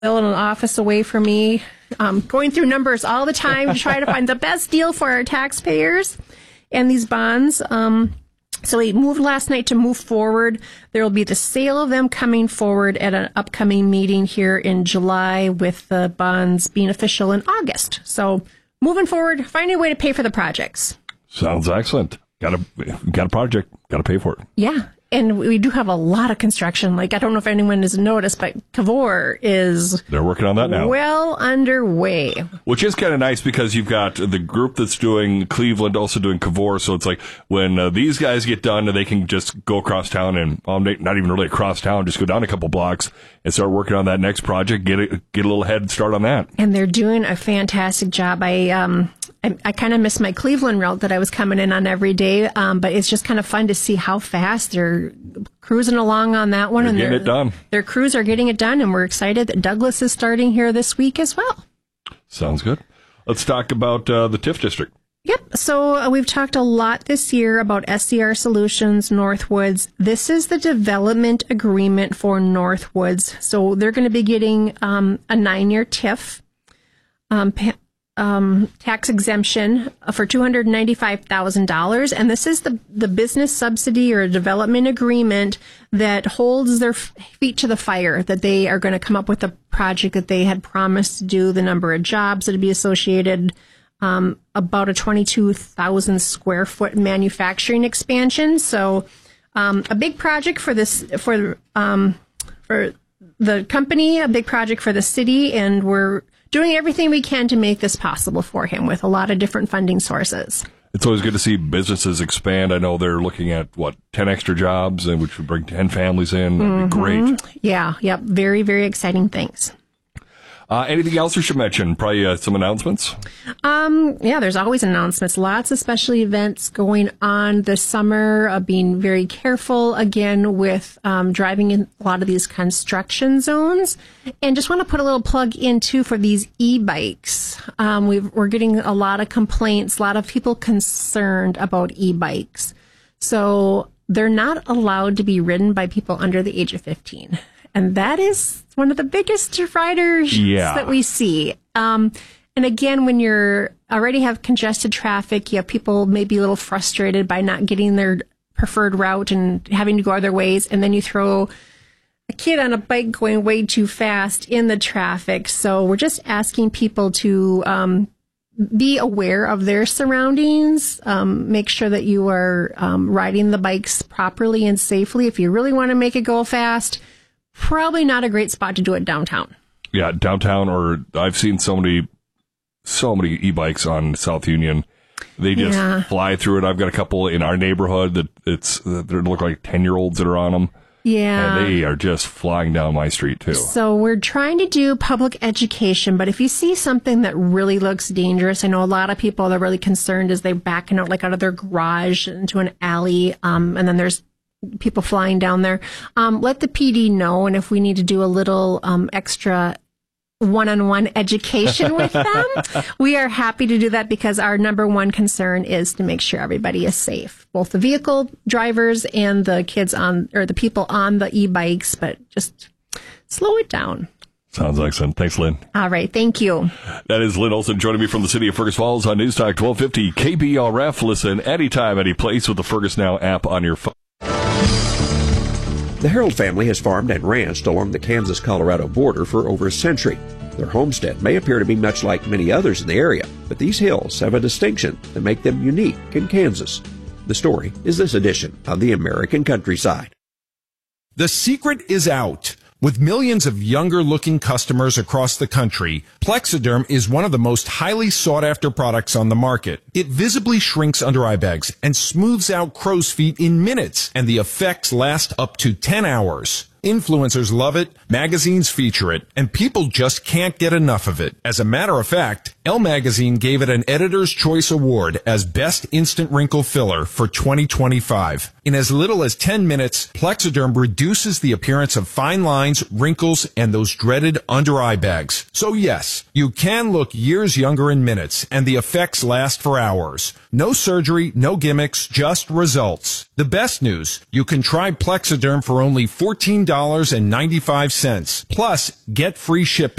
in an office away from me, going through numbers all the time to try to find the best deal for our taxpayers and these bonds. So we moved last night to move forward. There will be the sale of them coming forward at an upcoming meeting here in July, with the bonds being official in August. So moving forward, finding a way to pay for the projects. Sounds excellent. Got a project, got to pay for it. Yeah. And we do have a lot of construction. Like, I don't know if anyone has noticed, but Cavour is... They're working on that now. Well underway. Which is kind of nice, because you've got the group that's doing Cleveland also doing Cavour. So it's like when these guys get done, they can just go across town and, not even really across town, just go down a couple blocks and start working on that next project, get a little head start on that. And they're doing a fantastic job. I kind of miss my Cleveland route that I was coming in on every day, but it's just kind of fun to see how fast they're cruising along on that one. They're getting it done. Their crews are getting it done, and we're excited that Douglas is starting here this week as well. Sounds good. Let's talk about the TIF district. Yep. So we've talked a lot this year about SCR Solutions, Northwoods. This is the development agreement for Northwoods. So they're going to be getting a 9-year TIF. Tax exemption for $295,000, and this is the business subsidy or development agreement that holds their feet to the fire, that they are going to come up with a project that they had promised to do, the number of jobs that would be associated, about a 22,000 square foot manufacturing expansion. So a big project for the company, a big project for the city, and we're doing everything we can to make this possible for him with a lot of different funding sources. It's always good to see businesses expand. I know they're looking at, 10 extra jobs, which would bring 10 families in. That'd be great. Yeah, yep. Very, very exciting things. Anything else we should mention? Probably some announcements? Yeah, there's always announcements. Lots of special events going on this summer. Being very careful, again, with driving in a lot of these construction zones. And just want to put a little plug in, too, for these e-bikes. We're getting a lot of complaints, a lot of people concerned about e-bikes. So they're not allowed to be ridden by people under the age of 15. And that is one of the biggest riders that we see. And again, when you're already have congested traffic, you have people maybe a little frustrated by not getting their preferred route and having to go other ways. And then you throw a kid on a bike going way too fast in the traffic. So we're just asking people to be aware of their surroundings. Make sure that you are riding the bikes properly and safely. If you really want to make it go fast, probably not a great spot to do it downtown. Yeah, downtown, or I've seen so many e-bikes on South Union. They just fly through it. I've got a couple in our neighborhood that they look like 10-year-olds that are on them. Yeah. And they are just flying down my street, too. So we're trying to do public education, but if you see something that really looks dangerous, I know a lot of people are really concerned as they're backing out of their garage into an alley, and then there's people flying down there. Let the PD know, and if we need to do a little extra one-on-one education with them, we are happy to do that, because our number one concern is to make sure everybody is safe, both the vehicle drivers and the kids the people on the e-bikes, but just slow it down. Sounds excellent. Thanks, Lynn. All right. Thank you. That is Lynn Olson joining me from the city of Fergus Falls on News Talk 1250 KBRF. Listen anytime, any place with the Fergus Now app on your phone. The Harold family has farmed and ranched along the Kansas-Colorado border for over a century. Their homestead may appear to be much like many others in the area, but these hills have a distinction that make them unique in Kansas. The story is this edition of The American Countryside. The secret is out. With millions of younger-looking customers across the country, Plexiderm is one of the most highly sought-after products on the market. It visibly shrinks under eye bags and smooths out crow's feet in minutes, and the effects last up to 10 hours. Influencers love it, magazines feature it, and people just can't get enough of it. As a matter of fact, Elle Magazine gave it an Editor's Choice Award as Best Instant Wrinkle Filler for 2025. In as little as 10 minutes, Plexiderm reduces the appearance of fine lines, wrinkles, and those dreaded under-eye bags. So yes, you can look years younger in minutes, and the effects last for hours. No surgery, no gimmicks, just results. The best news, you can try Plexiderm for only $14.95. Plus, get free shipping.